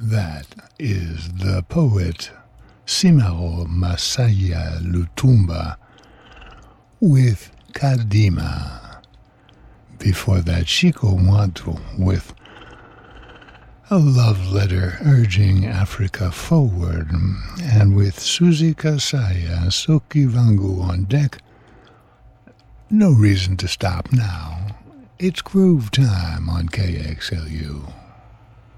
That is the poet Simao Masaya Lutumba with Kadima. Before that, Chico Mwantu with a love letter urging Africa forward, and with Suzy Kasaya, Soki Vangu on deck, no reason to stop now. It's groove time on KXLU.